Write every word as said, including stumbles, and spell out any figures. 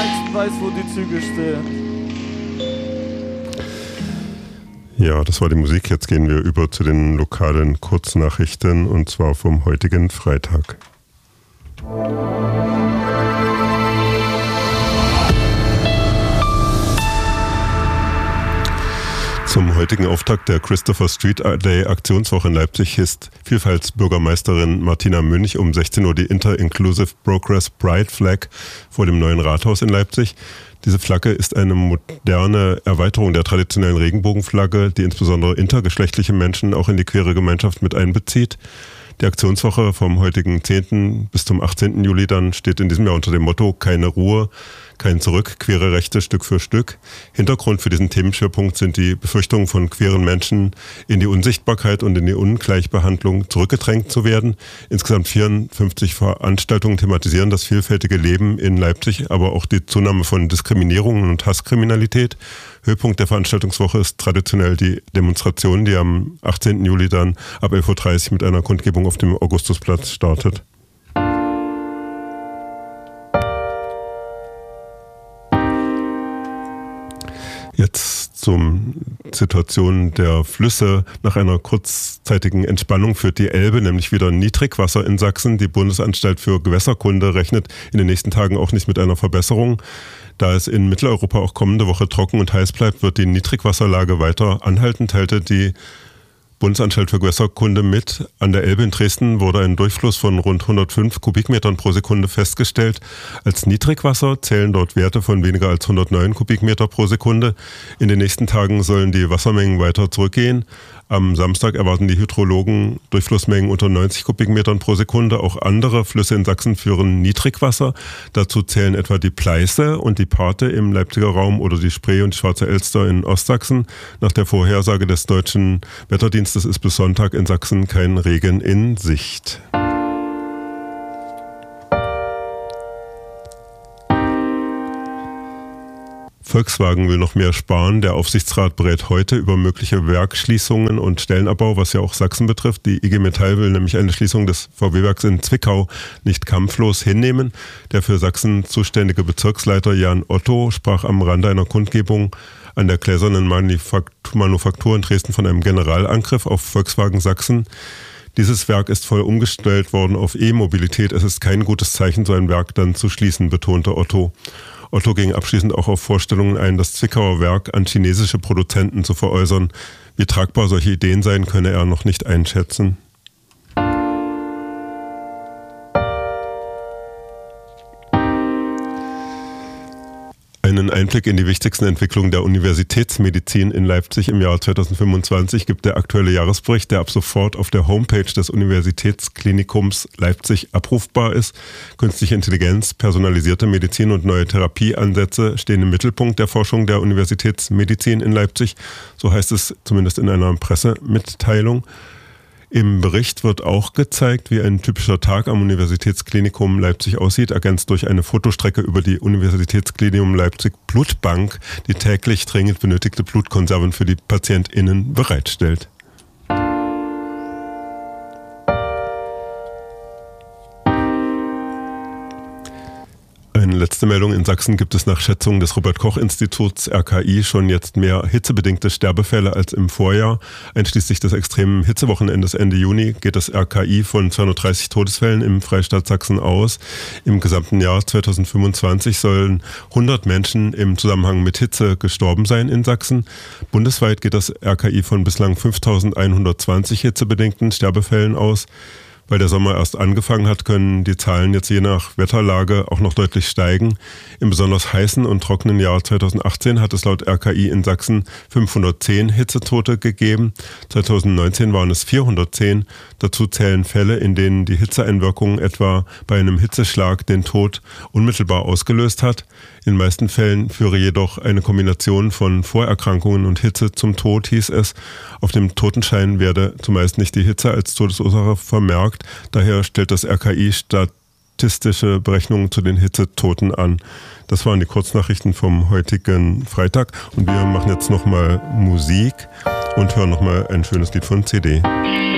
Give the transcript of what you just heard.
meisten weiß, wo die Züge stehen. Ja, das war die Musik. Jetzt gehen wir über zu den lokalen Kurznachrichten und zwar vom heutigen Freitag. Zum heutigen Auftakt der Christopher Street Day Aktionswoche in Leipzig hisst Vielfaltsbürgermeisterin Martina Münch um sechzehn Uhr die Inter-Inclusive Progress Pride Flag vor dem neuen Rathaus in Leipzig. Diese Flagge ist eine moderne Erweiterung der traditionellen Regenbogenflagge, die insbesondere intergeschlechtliche Menschen auch in die queere Gemeinschaft mit einbezieht. Die Aktionswoche vom heutigen zehnten bis zum achtzehnten Juli dann steht in diesem Jahr unter dem Motto Keine Ruhe, kein Zurück, queere Rechte Stück für Stück. Hintergrund für diesen Themenschwerpunkt sind die Befürchtungen von queeren Menschen, in die Unsichtbarkeit und in die Ungleichbehandlung zurückgedrängt zu werden. Insgesamt vierundfünfzig Veranstaltungen thematisieren das vielfältige Leben in Leipzig, aber auch die Zunahme von Diskriminierungen und Hasskriminalität. Höhepunkt der Veranstaltungswoche ist traditionell die Demonstration, die am achtzehnten Juli dann ab elf Uhr dreißig mit einer Kundgebung auf dem Augustusplatz startet. Jetzt zum Situation der Flüsse. Nach einer kurzzeitigen Entspannung führt die Elbe nämlich wieder Niedrigwasser in Sachsen. Die Bundesanstalt für Gewässerkunde rechnet in den nächsten Tagen auch nicht mit einer Verbesserung. Da es in Mitteleuropa auch kommende Woche trocken und heiß bleibt, wird die Niedrigwasserlage weiter anhalten, teilte die Bundesanstalt für Gewässerkunde mit. An der Elbe in Dresden wurde ein Durchfluss von rund hundertfünf Kubikmetern pro Sekunde festgestellt. Als Niedrigwasser zählen dort Werte von weniger als hundertneun Kubikmeter pro Sekunde. In den nächsten Tagen sollen die Wassermengen weiter zurückgehen. Am Samstag erwarten die Hydrologen Durchflussmengen unter neunzig Kubikmetern pro Sekunde. Auch andere Flüsse in Sachsen führen Niedrigwasser. Dazu zählen etwa die Pleiße und die Parthe im Leipziger Raum oder die Spree und die Schwarze Elster in Ostsachsen. Nach der Vorhersage des Deutschen Wetterdienstes ist bis Sonntag in Sachsen kein Regen in Sicht. Volkswagen will noch mehr sparen. Der Aufsichtsrat berät heute über mögliche Werksschließungen und Stellenabbau, was ja auch Sachsen betrifft. Die I G Metall will nämlich eine Schließung des V W-Werks in Zwickau nicht kampflos hinnehmen. Der für Sachsen zuständige Bezirksleiter Jan Otto sprach am Rande einer Kundgebung an der Gläsernen Manufaktur in Dresden von einem Generalangriff auf Volkswagen Sachsen. Dieses Werk ist voll umgestellt worden auf E-Mobilität. Es ist kein gutes Zeichen, so ein Werk dann zu schließen, betonte Otto. Otto ging abschließend auch auf Vorstellungen ein, das Zwickauer Werk an chinesische Produzenten zu veräußern. Wie tragbar solche Ideen seien, könne er noch nicht einschätzen. Einen Einblick in die wichtigsten Entwicklungen der Universitätsmedizin in Leipzig im Jahr zweitausendfünfundzwanzig gibt der aktuelle Jahresbericht, der ab sofort auf der Homepage des Universitätsklinikums Leipzig abrufbar ist. Künstliche Intelligenz, personalisierte Medizin und neue Therapieansätze stehen im Mittelpunkt der Forschung der Universitätsmedizin in Leipzig. So heißt es zumindest in einer Pressemitteilung. Im Bericht wird auch gezeigt, wie ein typischer Tag am Universitätsklinikum Leipzig aussieht, ergänzt durch eine Fotostrecke über die Universitätsklinikum Leipzig Blutbank, die täglich dringend benötigte Blutkonserven für die PatientInnen bereitstellt. Eine letzte Meldung: In Sachsen gibt es nach Schätzungen des Robert-Koch-Instituts R K I schon jetzt mehr hitzebedingte Sterbefälle als im Vorjahr. Einschließlich des extremen Hitzewochenendes Ende Juni geht das R K I von zweihundertdreißig Todesfällen im Freistaat Sachsen aus. Im gesamten Jahr zweitausendfünfundzwanzig sollen hundert Menschen im Zusammenhang mit Hitze gestorben sein in Sachsen. Bundesweit geht das R K I von bislang fünftausendeinhundertzwanzig hitzebedingten Sterbefällen aus. Weil der Sommer erst angefangen hat, können die Zahlen jetzt je nach Wetterlage auch noch deutlich steigen. Im besonders heißen und trockenen Jahr zweitausendachtzehn hat es laut R K I in Sachsen fünfhundertzehn Hitzetote gegeben. zweitausendneunzehn waren es vierhundertzehn. Dazu zählen Fälle, in denen die Hitzeeinwirkung etwa bei einem Hitzeschlag den Tod unmittelbar ausgelöst hat. In den meisten Fällen führe jedoch eine Kombination von Vorerkrankungen und Hitze zum Tod, hieß es. Auf dem Totenschein werde zumeist nicht die Hitze als Todesursache vermerkt. Daher stellt das R K I statistische Berechnungen zu den Hitzetoten an. Das waren die Kurznachrichten vom heutigen Freitag. Und wir machen jetzt nochmal Musik und hören nochmal ein schönes Lied von C D.